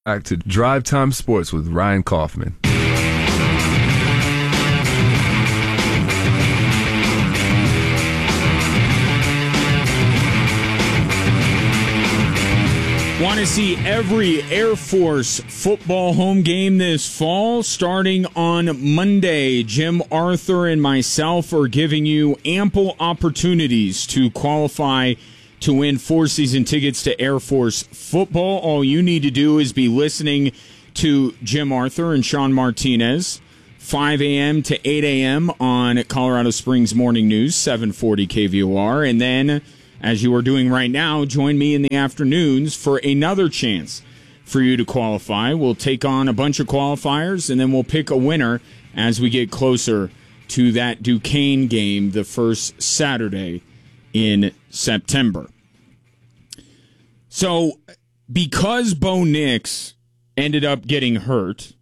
Back to Drive Time Sports with Ryan Kaufman. Want to see every Air Force football home game this fall? Starting on Monday, Jim Arthur and myself are giving you ample opportunities to qualify to win 4 season tickets to Air Force football. All you need to do is be listening to Jim Arthur and Sean Martinez, 5 a.m. to 8 a.m. on Colorado Springs Morning News, 740 KVOR. And then, as you are doing right now, join me in the afternoons for another chance for you to qualify. We'll take on a bunch of qualifiers, and then we'll pick a winner as we get closer to that Duquesne game the first Saturday in September. So, because Bo Nix ended up getting hurt,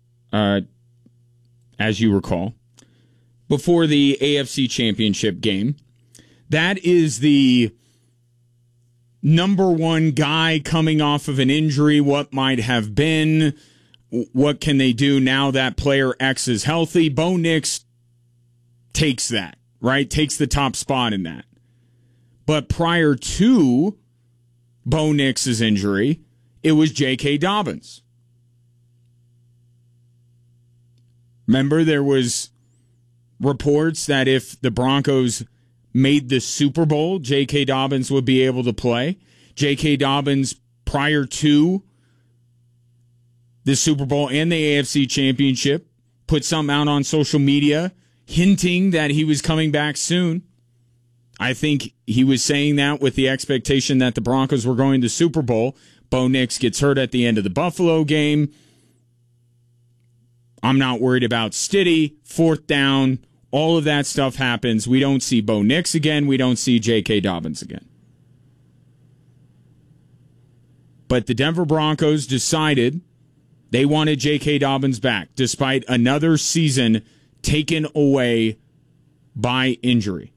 as you recall, before the AFC Championship game, that is the number one guy coming off of an injury. What might have been? What can they do now that player X is healthy? Bo Nix takes that, right? Takes the top spot in that. But prior to Bo Nix's injury, it was J.K. Dobbins. Remember, there was reports that if the Broncos made the Super Bowl, J.K. Dobbins would be able to play. J.K. Dobbins, prior to the Super Bowl and the AFC Championship, put something out on social media hinting that he was coming back soon. I think he was saying that with the expectation that the Broncos were going to the Super Bowl. Bo Nix gets hurt at the end of the Buffalo game. I'm not worried about Stiddy, 4th down. All of that stuff happens. We don't see Bo Nix again. We don't see J.K. Dobbins again. But the Denver Broncos decided they wanted J.K. Dobbins back, despite another season taken away by injury.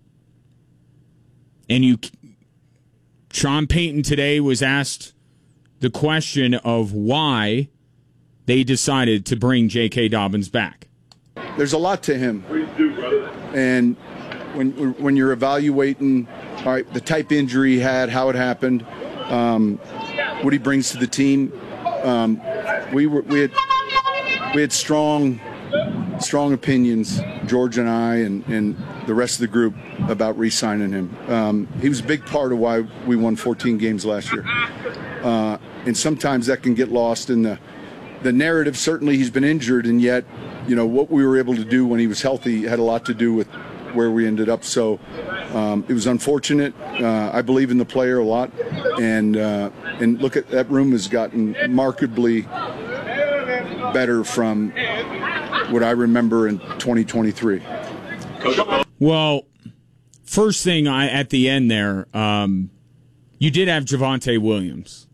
And Sean Payton today was asked the question of why they decided to bring J.K. Dobbins back. There's a lot to him. And when you're evaluating, all right, the type injury he had, how it happened, what he brings to the team, we had strong opinions, George and I and the rest of the group, about re-signing him. He was a big part of why we won 14 games last year. And sometimes that can get lost in the narrative. Certainly he's been injured, and yet, you know, what we were able to do when he was healthy had a lot to do with where we ended up. So it was unfortunate. I believe in the player a lot. And look, at that room has gotten markedly better from what I remember in 2023. Well, first thing at the end there, you did have Javonte Williams.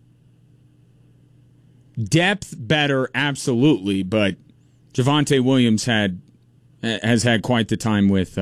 Depth better, absolutely, but Javonte Williams has had quite the time with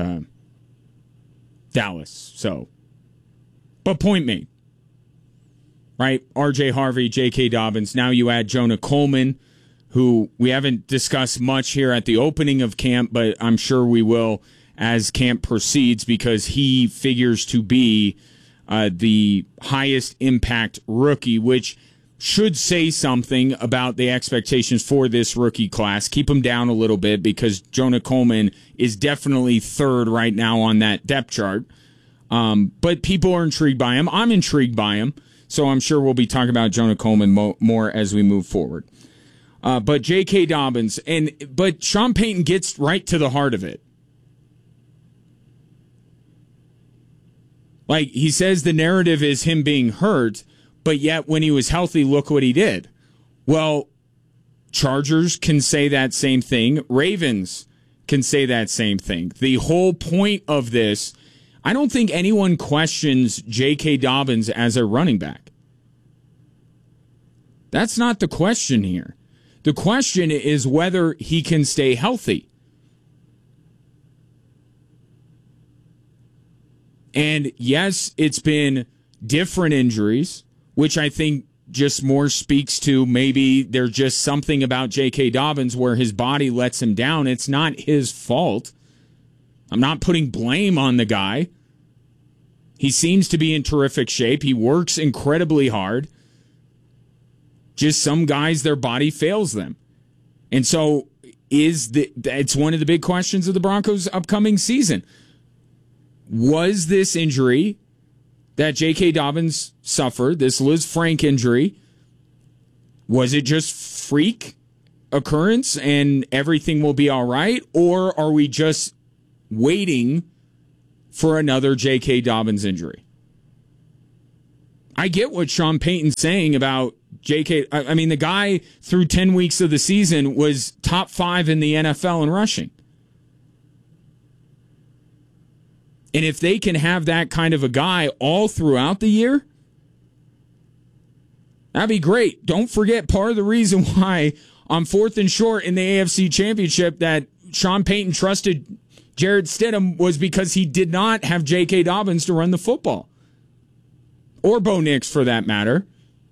Dallas. So, but point made, right? R.J. Harvey, J.K. Dobbins. Now you add Jonah Coleman, who we haven't discussed much here at the opening of camp, but I'm sure we will as camp proceeds, because he figures to be the highest impact rookie, which should say something about the expectations for this rookie class. Keep them down a little bit, because Jonah Coleman is definitely third right now on that depth chart. But people are intrigued by him. I'm intrigued by him. So I'm sure we'll be talking about Jonah Coleman more as we move forward. But J.K. Dobbins, but Sean Payton gets right to the heart of it. Like, he says the narrative is him being hurt, but yet when he was healthy, look what he did. Well, Chargers can say that same thing. Ravens can say that same thing. The whole point of this, I don't think anyone questions J.K. Dobbins as a running back. That's not the question here. The question is whether he can stay healthy. And yes, it's been different injuries, which I think just more speaks to maybe there's just something about J.K. Dobbins where his body lets him down. It's not his fault. I'm not putting blame on the guy. He seems to be in terrific shape. He works incredibly hard. Just some guys, their body fails them. And so it's one of the big questions of the Broncos' upcoming season. Was this injury that J.K. Dobbins suffered, this Lisfranc injury, was it just freak occurrence and everything will be all right? Or are we just waiting for another J.K. Dobbins injury? I get what Sean Payton's saying about J.K. I mean, the guy through 10 weeks of the season was top 5 in the NFL in rushing. And if they can have that kind of a guy all throughout the year, that'd be great. Don't forget, part of the reason why on 4th and short in the AFC Championship that Sean Payton trusted Jarrett Stidham was because he did not have J.K. Dobbins to run the football. Or Bo Nix, for that matter.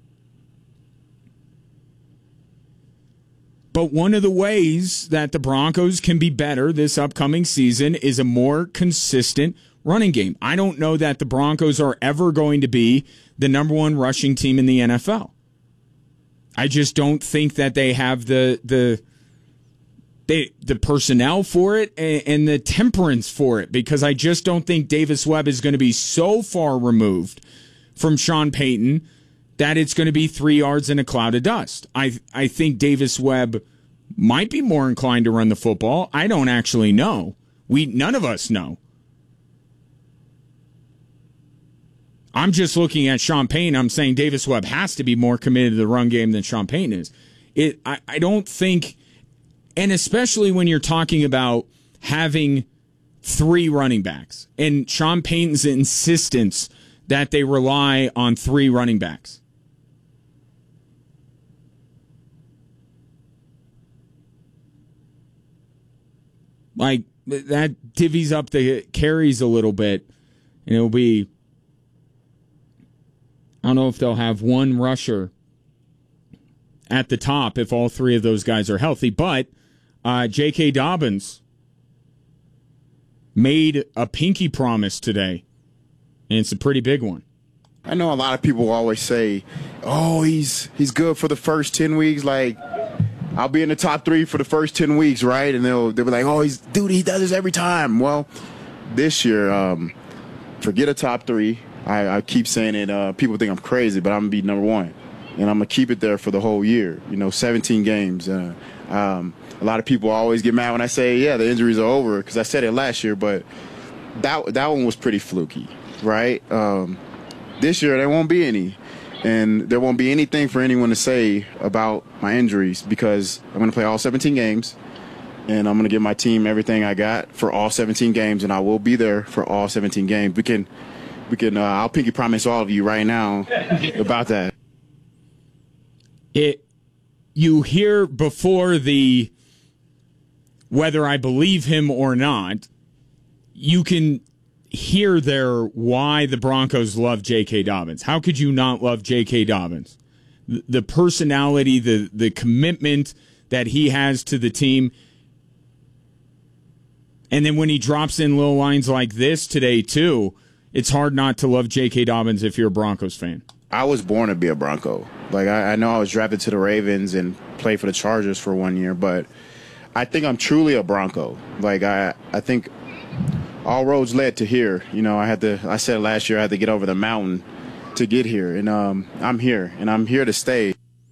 But one of the ways that the Broncos can be better this upcoming season is a more consistent running game. I don't know that the Broncos are ever going to be the number one rushing team in the NFL. I just don't think that they have the personnel for it and the temperance for it, because I just don't think Davis Webb is going to be so far removed from Sean Payton that it's going to be 3 yards in a cloud of dust. I think Davis Webb might be more inclined to run the football. I don't actually know. None of us know. I'm just looking at Sean Payton. I'm saying Davis Webb has to be more committed to the run game than Sean Payton is. I don't think, and especially when you're talking about having 3 running backs and Sean Payton's insistence that they rely on 3 running backs. Like, that divvies up the carries a little bit, and it'll be, I don't know if they'll have one rusher at the top if all 3 of those guys are healthy, but J.K. Dobbins made a pinky promise today, and it's a pretty big one. I know a lot of people always say, oh, he's good for the first 10 weeks, like, I'll be in the top 3 for the first 10 weeks, right? And they'll be like, oh, he does this every time. Well, this year, forget a top 3. I keep saying it. People think I'm crazy, but I'm going to be number 1. And I'm going to keep it there for the whole year, 17 games. A lot of people always get mad when I say, yeah, the injuries are over, because I said it last year, but that one was pretty fluky, right? This year, there won't be any. And there won't be anything for anyone to say about my injuries, because I'm going to play all 17 games, and I'm going to give my team everything I got for all 17 games, and I will be there for all 17 games. We can. I'll pinky promise all of you right now about that. You hear before the whether I believe him or not, you can hear there why the Broncos love J.K. Dobbins. How could you not love J.K. Dobbins? The personality, the commitment that he has to the team. And then when he drops in little lines like this today, too, it's hard not to love J.K. Dobbins if you're a Broncos fan. I was born to be a Bronco. Like, I know I was drafted to the Ravens and played for the Chargers for 1 year, but I think I'm truly a Bronco. Like, I think all roads led to here. I said last year I had to get over the mountain to get here, and I'm here, and I'm here to stay.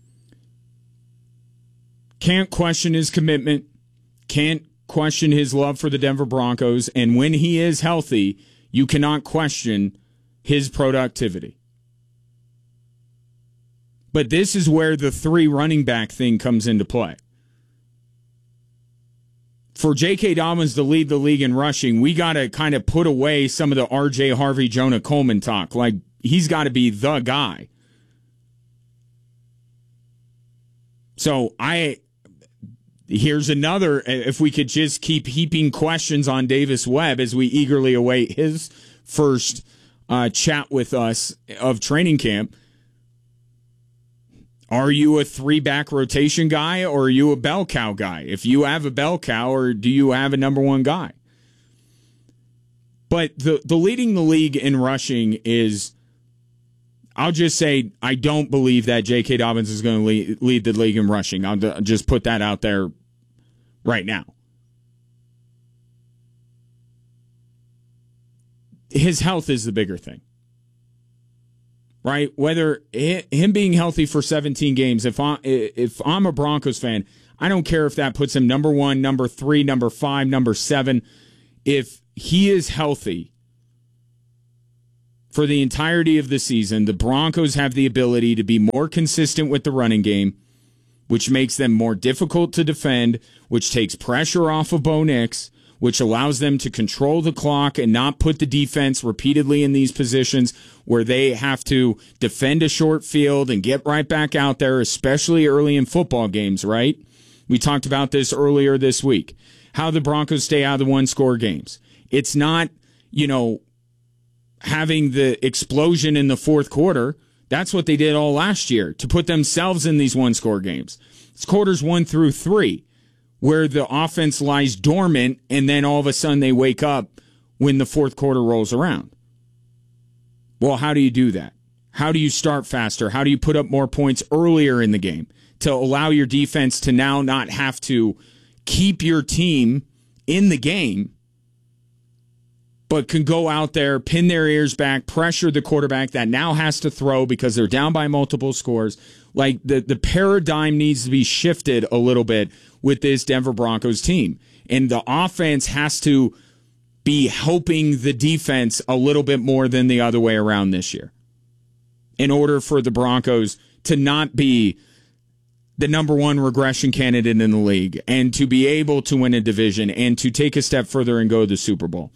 Can't question his commitment. Can't question his love for the Denver Broncos. And when he is healthy, you cannot question his productivity. But this is where the 3 running back thing comes into play. For J.K. Dobbins to lead the league in rushing, we got to kind of put away some of the R.J. Harvey, Jonah Coleman talk. Like, he's got to be the guy. So here's another, if we could just keep heaping questions on Davis Webb as we eagerly await his first chat with us of training camp. Are you a 3-back rotation guy, or are you a bell cow guy? If you have a bell cow, or do you have a number one guy? But the leading the league in rushing is, I'll just say, I don't believe that J.K. Dobbins is going to lead the league in rushing. I'll just put that out there right now. His health is the bigger thing. Right? Whether him being healthy for 17 games, if I'm a Broncos fan, I don't care if that puts him number 1, number 3, number 5, number 7. If he is healthy for the entirety of the season, the Broncos have the ability to be more consistent with the running game, which makes them more difficult to defend, which takes pressure off of Bo Nix, which allows them to control the clock and not put the defense repeatedly in these positions where they have to defend a short field and get right back out there, especially early in football games, right? We talked about this earlier this week, how the Broncos stay out of the one-score games. It's not, having the explosion in the fourth quarter. That's what they did all last year to put themselves in these one-score games. It's quarters 1 through 3. Where the offense lies dormant, and then all of a sudden they wake up when the fourth quarter rolls around. Well, how do you do that? How do you start faster? How do you put up more points earlier in the game to allow your defense to now not have to keep your team in the game, but can go out there, pin their ears back, pressure the quarterback that now has to throw because they're down by multiple scores? Like the paradigm needs to be shifted a little bit with this Denver Broncos team. And the offense has to be helping the defense a little bit more than the other way around this year in order for the Broncos to not be the number 1 regression candidate in the league and to be able to win a division and to take a step further and go to the Super Bowl.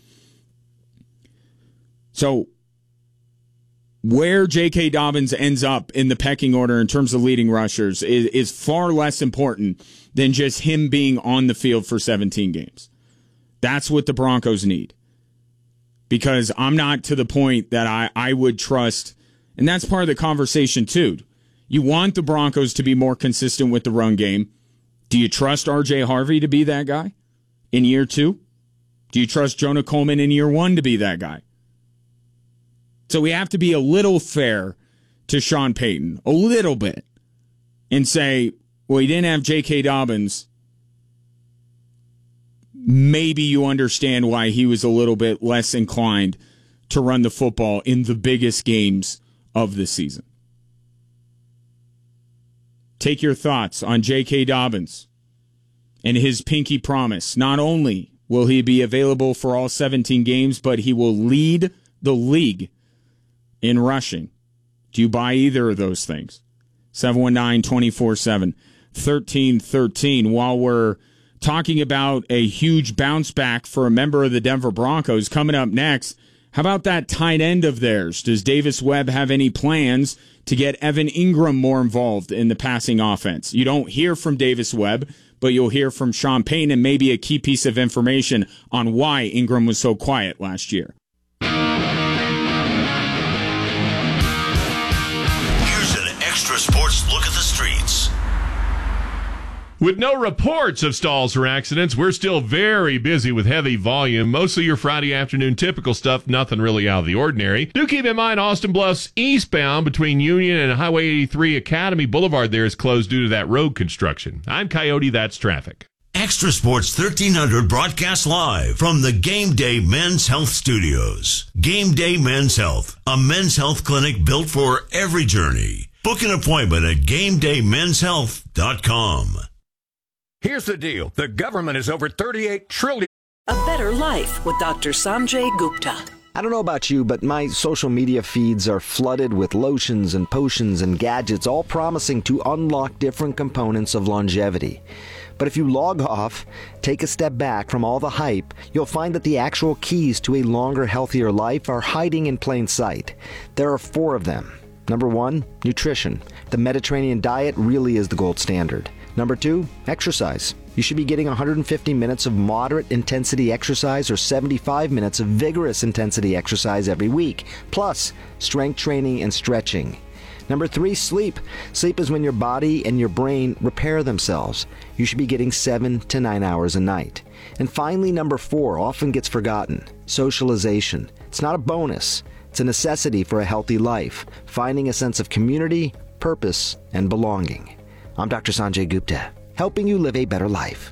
So where J.K. Dobbins ends up in the pecking order in terms of leading rushers is far less important than just him being on the field for 17 games. That's what the Broncos need. Because I'm not to the point that I would trust, and that's part of the conversation too. You want the Broncos to be more consistent with the run game. Do you trust R.J. Harvey to be that guy in year 2? Do you trust Jonah Coleman in year 1 to be that guy? So we have to be a little fair to Sean Payton, a little bit, and say, well, he didn't have J.K. Dobbins. Maybe you understand why he was a little bit less inclined to run the football in the biggest games of the season. Take your thoughts on J.K. Dobbins and his pinky promise. Not only will he be available for all 17 games, but he will lead the league in rushing. Do you buy either of those things? 719-24-7, 1313. While we're talking about a huge bounce back for a member of the Denver Broncos, coming up next, how about that tight end of theirs? Does Davis Webb have any plans to get Evan Ingram more involved in the passing offense? You don't hear from Davis Webb, but you'll hear from Sean Payton and maybe a key piece of information on why Ingram was so quiet last year. Sports look at the streets. With no reports of stalls or accidents, we're still very busy with heavy volume. Mostly your Friday afternoon typical stuff, nothing really out of the ordinary. Do keep in mind Austin Bluffs eastbound between Union and Highway 83 Academy Boulevard there is closed due to that road construction. I'm Coyote, that's traffic. Extra Sports 1300 broadcasts live from the Game Day Men's Health Studios. Game Day Men's Health, a men's health clinic built for every journey. Book an appointment at GameDayMen'sHealth.com. Here's the deal. The government is over $38 trillion. A better life with Dr. Sanjay Gupta. I don't know about you, but my social media feeds are flooded with lotions and potions and gadgets, all promising to unlock different components of longevity. But if you log off, take a step back from all the hype, you'll find that the actual keys to a longer, healthier life are hiding in plain sight. There are 4 of them. Number 1, nutrition. The Mediterranean diet really is the gold standard. Number 2, exercise. You should be getting 150 minutes of moderate intensity exercise or 75 minutes of vigorous intensity exercise every week, plus strength training and stretching. Number 3, sleep. Sleep is when your body and your brain repair themselves. You should be getting 7 to 9 hours a night. And finally, number 4 often gets forgotten. Socialization. It's not a bonus. It's a necessity for a healthy life. Finding a sense of community, purpose, and belonging. I'm Dr. Sanjay Gupta, helping you live a better life.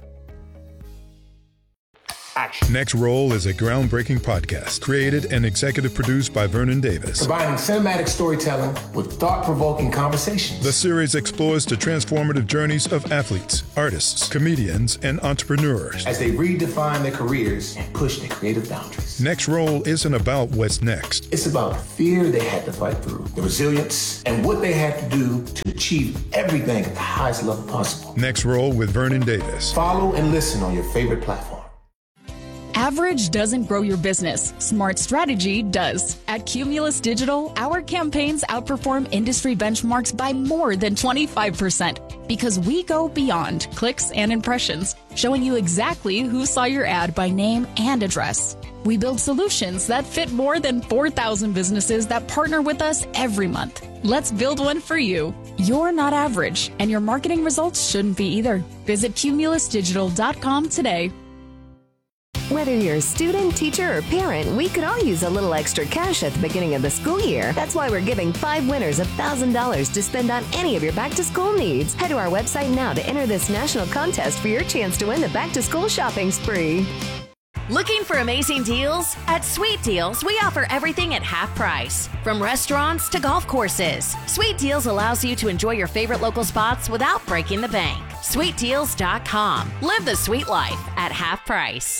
Next Roll is a groundbreaking podcast created and executive produced by Vernon Davis. Combining cinematic storytelling with thought-provoking conversations. The series explores the transformative journeys of athletes, artists, comedians, and entrepreneurs as they redefine their careers and push their creative boundaries. Next Roll isn't about what's next. It's about the fear they had to fight through, the resilience, and what they had to do to achieve everything at the highest level possible. Next Roll with Vernon Davis. Follow and listen on your favorite platform. Average doesn't grow your business. Smart strategy does. At Cumulus Digital, our campaigns outperform industry benchmarks by more than 25% because we go beyond clicks and impressions, showing you exactly who saw your ad by name and address. We build solutions that fit more than 4,000 businesses that partner with us every month. Let's build one for you. You're not average, and your marketing results shouldn't be either. Visit cumulusdigital.com today. Whether you're a student, teacher, or parent, we could all use a little extra cash at the beginning of the school year. That's why we're giving 5 winners $1,000 to spend on any of your back-to-school needs. Head to our website now to enter this national contest for your chance to win the back-to-school shopping spree. Looking for amazing deals? At Sweet Deals, we offer everything at half price. From restaurants to golf courses, Sweet Deals allows you to enjoy your favorite local spots without breaking the bank. SweetDeals.com. Live the sweet life at half price.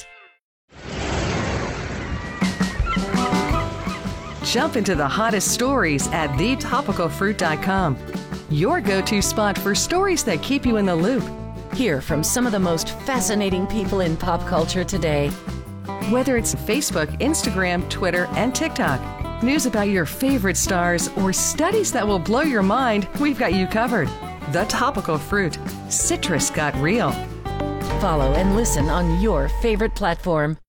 Jump into the hottest stories at thetopicalfruit.com. Your go-to spot for stories that keep you in the loop. Hear from some of the most fascinating people in pop culture today. Whether it's Facebook, Instagram, Twitter, and TikTok, news about your favorite stars, or studies that will blow your mind, we've got you covered. The Topical Fruit. Citrus got real. Follow and listen on your favorite platform.